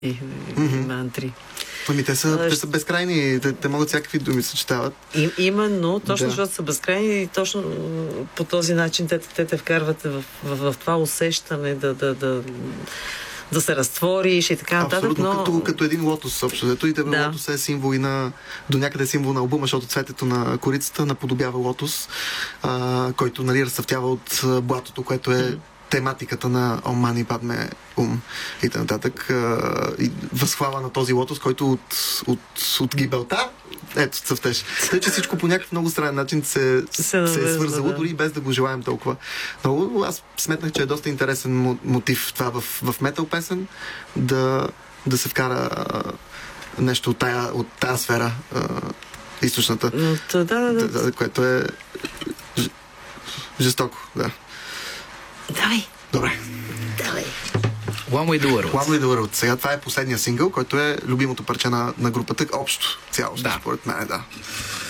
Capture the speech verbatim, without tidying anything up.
и, mm-hmm. и мантри. Ами те са, те са безкрайни, те, те могат всякакви думи съчетават. И, именно, точно да. защото са безкрайни и точно по този начин те те, те вкарват в, в, в това усещане да, да, да, да се разтвориш и така нататък. Абсолютно, но... като, като един лотос, общо. Зато и тебе да. Лотос е символ и на, до някъде символ на албума, защото цветето на корицата наподобява лотос, а, който, нали, разцъфтява от блатото, което е тематиката на Ом Мани Падме Ум и т.н. И възхвала на този лотос, който от, от, от гибелта ето цъфтеше. Тъй, че всичко по някакъв много странен начин се, се, се е свързало, да. Дори без да го желаем толкова. Но аз сметнах, че е доста интересен мотив това в, в метал песен да, да се вкара а, нещо от тая, от тая сфера а, източната. Да, да, да. Да, което е ж, жестоко, да. Давай. Добре. Давай. One Way the World. One Way the World. Сега това е последния сингъл, който е любимото парче на, на групата. Общо. Цяло, да. според мен, да.